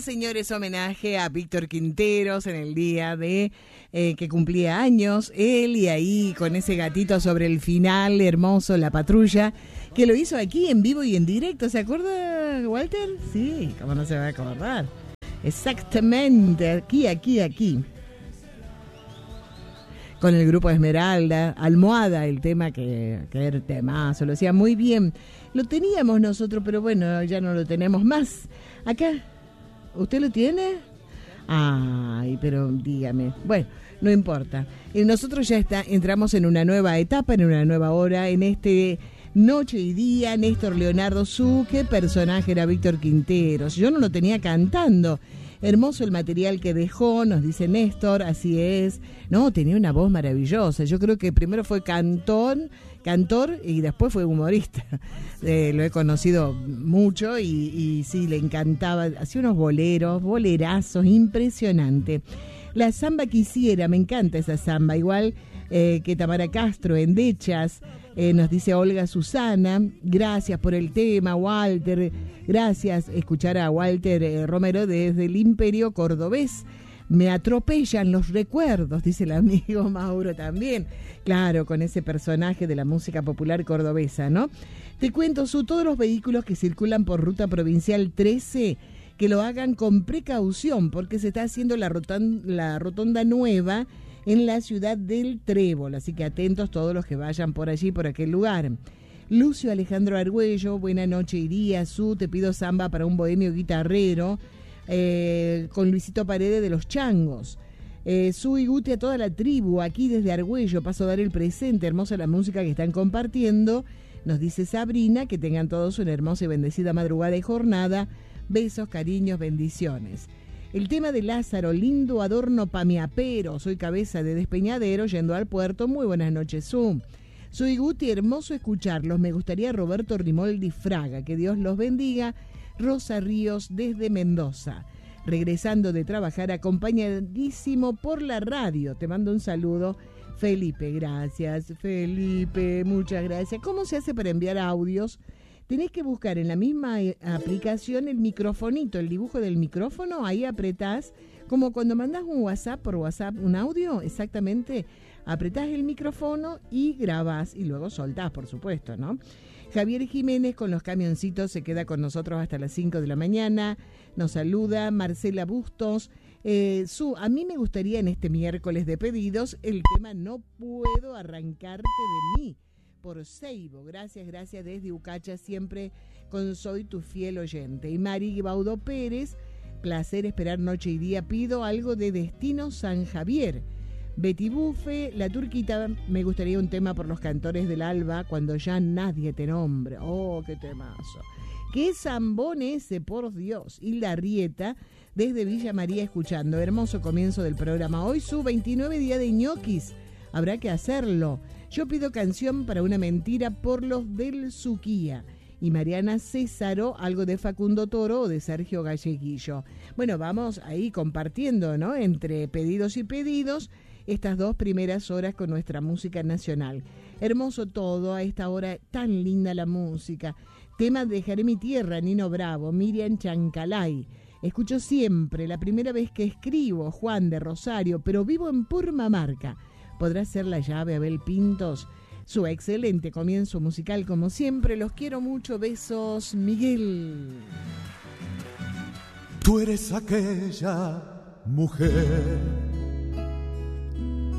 señores, homenaje a Víctor Quinteros en el día de que cumplía años. Él y ahí con ese gatito sobre el final, hermoso, La Patrulla, que lo hizo aquí en vivo y en directo. ¿Se acuerda, Walter? Sí, ¿cómo no se va a acordar? Exactamente, aquí. Con el grupo Esmeralda, Almohada, el tema que era temazo, lo hacía muy bien. Lo teníamos nosotros, pero bueno, ya no lo tenemos más. Acá, ¿usted lo tiene? Ay, pero dígame. Bueno, no importa. Nosotros ya entramos en una nueva etapa, en una nueva hora, en este Noche y Día, Néstor Leonardo Su. ¿Qué personaje era Víctor Quinteros? Yo no lo tenía cantando. Hermoso el material que dejó, nos dice Néstor, así es. No, tenía una voz maravillosa. Yo creo que primero fue cantor y después fue humorista. Lo he conocido mucho y sí, le encantaba. Hacía unos bolerazos, impresionante. La samba quisiera, me encanta esa samba, igual que Tamara Castro, Endechas. Nos dice Olga Susana, gracias por el tema, Walter. Gracias, escuchar a Walter Romero desde el Imperio Cordobés. Me atropellan los recuerdos, dice el amigo Mauro también. Claro, con ese personaje de la música popular cordobesa, ¿no? Te cuento, todos los vehículos que circulan por Ruta Provincial 13, que lo hagan con precaución, porque se está haciendo la rotonda nueva en la ciudad del Trébol, así que atentos todos los que vayan por allí, por aquel lugar. Lucio Alejandro Argüello, buena noche y día. Te pido samba para un bohemio guitarrero, con Luisito Paredes de los Changos. Y Guti a toda la tribu, aquí desde Argüello, paso a dar el presente, hermosa la música que están compartiendo. Nos dice Sabrina, que tengan todos una hermosa y bendecida madrugada y jornada. Besos, cariños, bendiciones. El tema de Lázaro, lindo adorno pa' mi apero, soy cabeza de despeñadero yendo al puerto, muy buenas noches, Soy Guti, hermoso escucharlos, me gustaría Roberto Rimoldi Fraga, que Dios los bendiga. Rosa Ríos desde Mendoza, regresando de trabajar acompañadísimo por la radio, te mando un saludo. Felipe, gracias, Felipe, muchas gracias. ¿Cómo se hace para enviar audios? Tenés que buscar en la misma aplicación el microfonito, el dibujo del micrófono, ahí apretás, como cuando mandás un WhatsApp por WhatsApp, un audio, exactamente, apretás el micrófono y grabás y luego soltás, por supuesto, ¿no? Javier Jiménez con los camioncitos se queda con nosotros hasta las 5 de la mañana, nos saluda Marcela Bustos. A mí me gustaría en este miércoles de pedidos el tema No puedo arrancarte de mí, por Seibo. Gracias desde Ucacha, siempre con Soy tu fiel oyente. Y Mari Baudo Pérez, placer esperar noche y día, pido algo de Destino San Javier. Betty Bufe, La Turquita, me gustaría un tema por los cantores del alba, cuando ya nadie te nombre. Oh, qué temazo. Qué zambón ese, por Dios. Hilda Arrieta, desde Villa María escuchando. Hermoso comienzo del programa. Hoy su 29 día de ñoquis. Habrá que hacerlo. Yo pido canción para una mentira por los del Suquía. Y Mariana Césaro, algo de Facundo Toro o de Sergio Galleguillo. Bueno, vamos ahí compartiendo, ¿no? Entre pedidos y pedidos, estas 2 primeras horas con nuestra música nacional. Hermoso todo, a esta hora tan linda la música. Tema Dejaré mi tierra, Nino Bravo, Miriam Chancalay. Escucho siempre, la primera vez que escribo, Juan de Rosario, pero vivo en Purmamarca. ¿Podrá ser la llave, Abel Pintos? Su excelente comienzo musical, como siempre. Los quiero mucho. Besos, Miguel. Tú eres aquella mujer